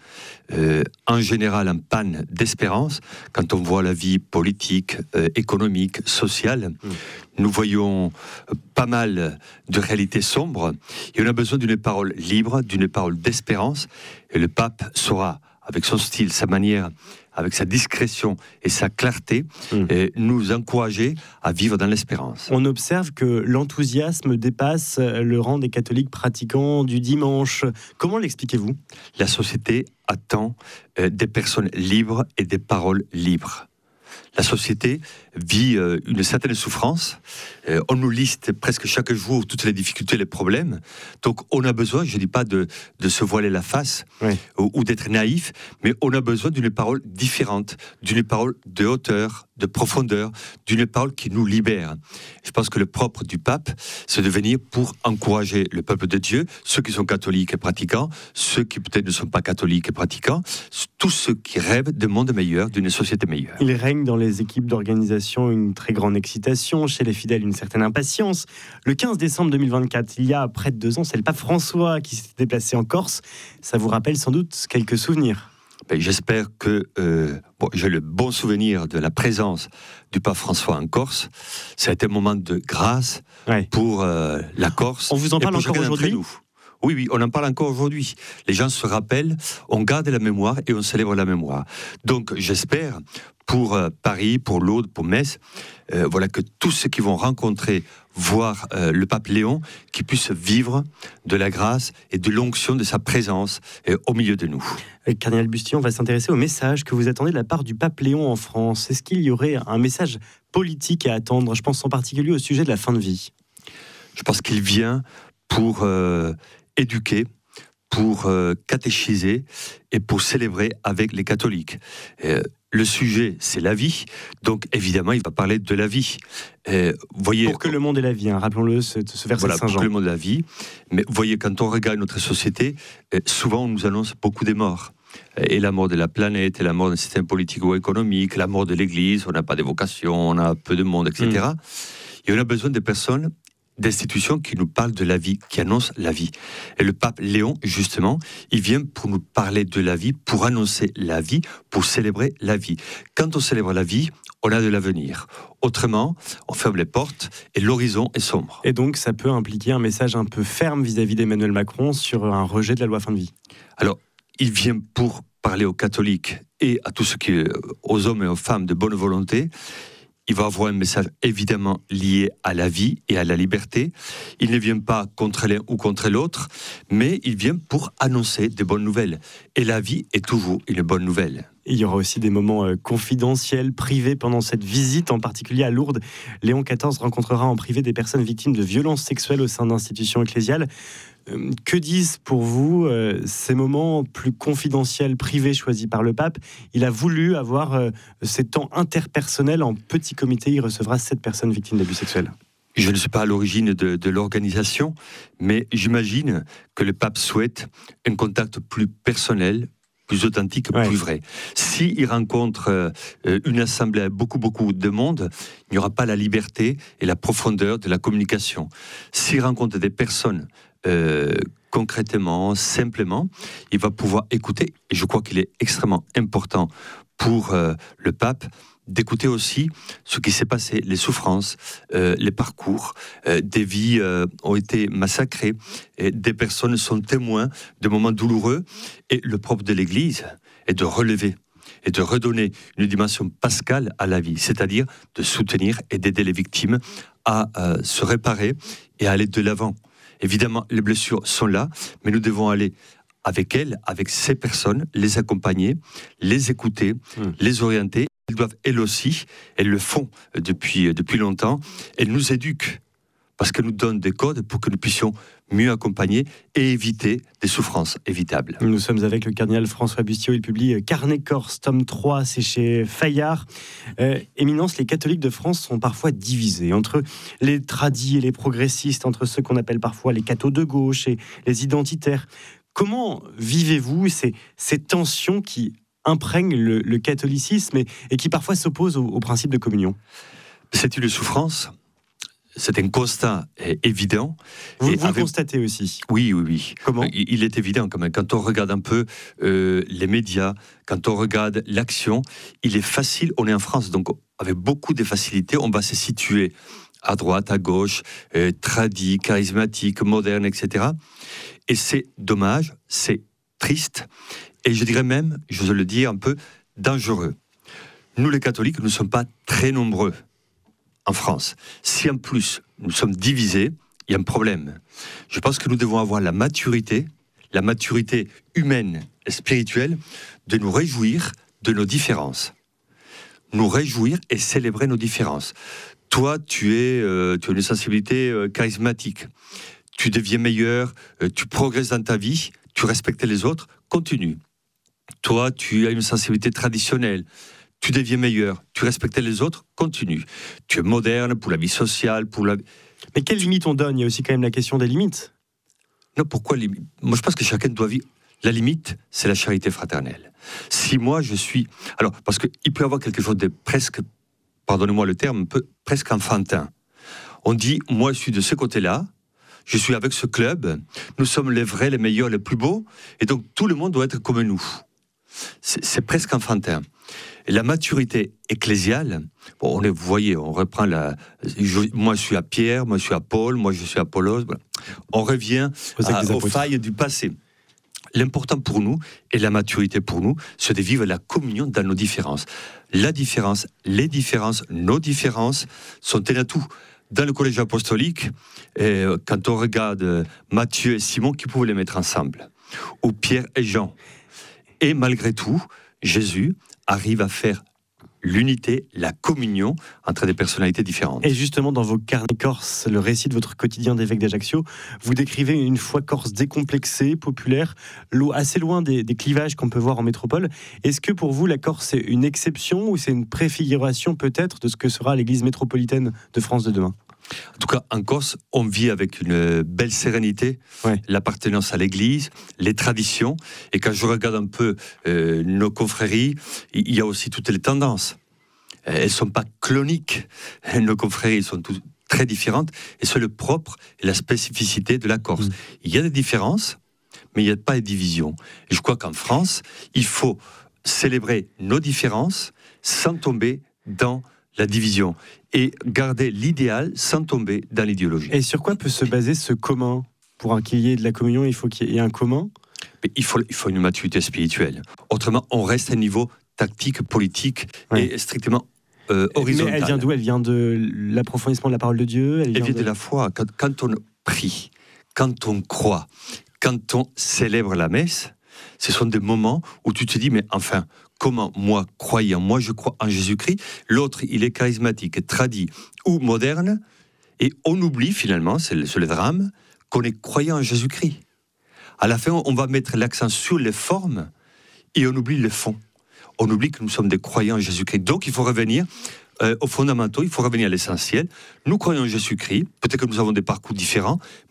en général en panne d'espérance. Quand on voit la vie politique, économique, sociale, nous voyons pas mal de réalités sombres, et on a besoin d'une parole libre, d'une parole d'espérance, et le pape saura, avec son style, sa manière, avec sa discrétion et sa clarté, nous encourager à vivre dans l'espérance. On observe que l'enthousiasme dépasse le rang des catholiques pratiquants du dimanche. Comment l'expliquez-vous ? La société attend des personnes libres et des paroles libres. La société vit une certaine souffrance. On nous liste presque chaque jour toutes les difficultés, les problèmes. Donc on a besoin, je ne dis pas de se voiler la face ou d'être naïf, mais on a besoin d'une parole différente, d'une parole de hauteur, de profondeur, d'une parole qui nous libère. Je pense que le propre du pape, c'est de venir pour encourager le peuple de Dieu, ceux qui sont catholiques et pratiquants, ceux qui peut-être ne sont pas catholiques et pratiquants, tous ceux qui rêvent d'un monde meilleur, d'une société meilleure. Il règne dans les équipes d'organisation une très grande excitation, chez les fidèles une certaine impatience. Le 15 décembre 2024, il y a près de 2 ans, c'est le pape François qui s'est déplacé en Corse. Ça vous rappelle sans doute quelques souvenirs ? J'espère que j'ai le bon souvenir de la présence du pape François en Corse. Ça a été un moment de grâce pour la Corse. On vous en parle encore aujourd'hui ? Oui, on en parle encore aujourd'hui. Les gens se rappellent, on garde la mémoire et on célèbre la mémoire. Donc j'espère pour Paris, pour Lourdes, pour Metz, que tous ceux qui vont rencontrer, voir le pape Léon, qui puissent vivre de la grâce et de l'onction de sa présence au milieu de nous. Cardinal Bustillo, on va s'intéresser au message que vous attendez de la part du pape Léon en France. Est-ce qu'il y aurait un message politique à attendre ? Je pense en particulier au sujet de la fin de vie. Je pense qu'il vient pour éduquer, pour catéchiser et pour célébrer avec les catholiques. Le sujet, c'est la vie, donc évidemment, il va parler de la vie. Voyez, pour que le monde ait la vie, rappelons-le, ce verset de Saint-Jean. Pour que le monde ait la vie. Mais voyez, quand on regarde notre société, souvent on nous annonce beaucoup des morts. Et la mort de la planète, et la mort d'un système politico-économique, la mort de l'Église, on n'a pas de vocation, on a peu de monde, etc. Et on a besoin de personnes, d'institutions qui nous parlent de la vie, qui annoncent la vie. Et le pape Léon, justement, il vient pour nous parler de la vie, pour annoncer la vie, pour célébrer la vie. Quand on célèbre la vie, on a de l'avenir. Autrement, on ferme les portes et l'horizon est sombre. Et donc, ça peut impliquer un message un peu ferme vis-à-vis d'Emmanuel Macron sur un rejet de la loi fin de vie. Alors, il vient pour parler aux catholiques et à tous ceux aux hommes et aux femmes de bonne volonté. Il va avoir un message évidemment lié à la vie et à la liberté. Il ne vient pas contre l'un ou contre l'autre, mais il vient pour annoncer des bonnes nouvelles. Et la vie est toujours une bonne nouvelle. Il y aura aussi des moments confidentiels, privés pendant cette visite, en particulier à Lourdes. Léon XIV rencontrera en privé des personnes victimes de violences sexuelles au sein d'institutions ecclésiales. Que disent pour vous ces moments plus confidentiels, privés choisis par le pape ? Il a voulu avoir ces temps interpersonnels en petit comité. Il recevra 7 personnes victimes d'abus sexuels. Je ne suis pas à l'origine de l'organisation, mais j'imagine que le pape souhaite un contact plus personnel, plus authentique, plus vrai. S'il rencontre une assemblée avec beaucoup de monde, il n'y aura pas la liberté et la profondeur de la communication. S'il rencontre des personnes concrètement, simplement, il va pouvoir écouter. Et je crois qu'il est extrêmement important pour le pape d'écouter aussi ce qui s'est passé, les souffrances, les parcours, des vies ont été massacrées, et des personnes sont témoins de moments douloureux. Et le propre de l'Église est de relever et de redonner une dimension pascale à la vie, c'est-à-dire de soutenir et d'aider les victimes à se réparer et à aller de l'avant. Évidemment, les blessures sont là, mais nous devons aller avec elles, avec ces personnes, les accompagner, les écouter, les orienter. Elles doivent, elles aussi, elles le font depuis longtemps, elles nous éduquent, parce qu'elles nous donnent des codes pour que nous puissions mieux accompagner et éviter des souffrances évitables. Nous sommes avec le cardinal François Bustiau. Il publie Carnet Corse, tome 3, c'est chez Fayard. Éminence, les catholiques de France sont parfois divisés entre les tradis et les progressistes, entre ceux qu'on appelle parfois les cathos de gauche et les identitaires. Comment vivez-vous ces tensions qui imprègnent le catholicisme et qui parfois s'opposent au principe de communion? C'est une souffrance. C'est un constat évident. Vous le constatez aussi? Oui. Comment? Il est évident quand même. Quand on regarde un peu les médias, quand on regarde l'action, il est facile, on est en France, donc avec beaucoup de facilité, on va se situer à droite, à gauche, tradis, charismatiques, modernes, etc. Et c'est dommage, c'est triste, et je dirais même, j'ose le dire, un peu dangereux. Nous les catholiques, nous ne sommes pas très nombreux en France. Si en plus nous sommes divisés, il y a un problème. Je pense que nous devons avoir la maturité humaine et spirituelle, de nous réjouir de nos différences. Nous réjouir et célébrer nos différences. Toi, tu as une sensibilité charismatique. Tu deviens meilleur, tu progresses dans ta vie, tu respectes les autres, continue. Toi, tu as une sensibilité traditionnelle. Tu deviens meilleur, tu respectes les autres, continue. Tu es moderne pour la vie sociale, Mais quelles limites on donne? Il y a aussi quand même la question des limites. Non, pourquoi limite? Moi, je pense que chacun doit vivre. La limite, c'est la charité fraternelle. Si moi, je suis... Alors, parce qu'il peut y avoir quelque chose de presque, pardonnez-moi le terme, presque enfantin. On dit, moi, je suis de ce côté-là, je suis avec ce club, nous sommes les vrais, les meilleurs, les plus beaux, et donc tout le monde doit être comme nous. C'est presque enfantin. Et la maturité ecclésiale, bon, vous voyez, on reprend moi je suis à Pierre, moi je suis à Paul, moi je suis à Apollos. Voilà. On revient aux failles du passé. L'important pour nous, et la maturité pour nous, c'est de vivre la communion dans nos différences. La différence, les différences, nos différences sont un atout. Dans le collège apostolique, quand on regarde Matthieu et Simon, qui pouvaient les mettre ensemble, ou Pierre et Jean. Et malgré tout, Jésus arrive à faire l'unité, la communion entre des personnalités différentes. Et justement, dans vos carnets corses, le récit de votre quotidien d'évêque d'Ajaccio, vous décrivez une foi corse décomplexée, populaire, assez loin des clivages qu'on peut voir en métropole. Est-ce que pour vous, la Corse est une exception ou c'est une préfiguration peut-être de ce que sera l'église métropolitaine de France de demain? En tout cas, en Corse, on vit avec une belle sérénité, l'appartenance à l'Église, les traditions. Et quand je regarde un peu nos confréries, il y a aussi toutes les tendances. Elles ne sont pas cloniques. Nos confréries sont toutes très différentes. Et c'est le propre et la spécificité de la Corse. Il y a des différences, mais il n'y a pas de divisions. Et je crois qu'en France, il faut célébrer nos différences sans tomber dans la division et garder l'idéal sans tomber dans l'idéologie. Et sur quoi peut se baser ce commun? Pour qu'il y ait de la communion, il faut qu'il y ait un commun? Mais il faut une maturité spirituelle. Autrement, on reste à un niveau tactique, politique et strictement horizontal. Mais elle vient d'où? Elle vient de l'approfondissement de la parole de Dieu? Elle vient de la foi. Quand on prie, quand on croit, quand on célèbre la messe, ce sont des moments où tu te dis, mais enfin, comment moi, croyant, moi je crois en Jésus-Christ, l'autre il est charismatique, tradit ou moderne, et on oublie finalement, c'est le drame, qu'on est croyant en Jésus-Christ. À la fin, on va mettre l'accent sur les formes et on oublie le fond. On oublie que nous sommes des croyants en Jésus-Christ. Donc il faut revenir aux fondamentaux, il faut revenir à l'essentiel. Nous croyons en Jésus-Christ, peut-être que nous avons des parcours différents,